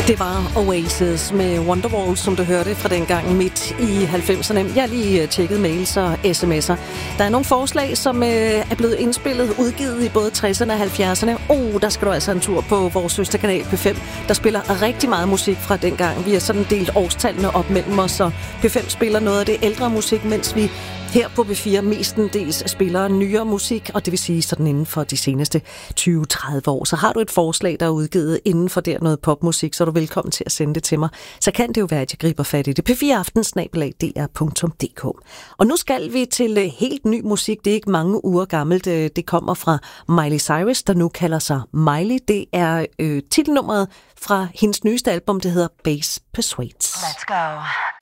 Det var Oasis med Wonderwall, som du hørte fra dengang midt i 90'erne. Jeg har lige tjekket mails og sms'er. Der er nogle forslag, som er blevet indspillet, udgivet i både 60'erne og 70'erne. Der skal du altså en tur på vores søsterkanal P5. Der spiller rigtig meget musik fra dengang. Vi har sådan delt årstallene op mellem os, og P5 spiller noget af det ældre musik, mens vi her på P4 mestendels spiller nyere musik, og det vil sige sådan inden for de seneste 20-30 år. Så har du et forslag, der er udgivet inden for der noget popmusik, så er du velkommen til at sende det til mig. Så kan det jo være, at jeg griber fat i det. p4aften@dr.dk. Og nu skal vi til helt ny musik. Det er ikke mange uger gammelt. Det kommer fra Miley Cyrus, der nu kalder sig Miley. Det er titelnummeret fra hendes nyeste album, det hedder Bass Persuades. Let's go.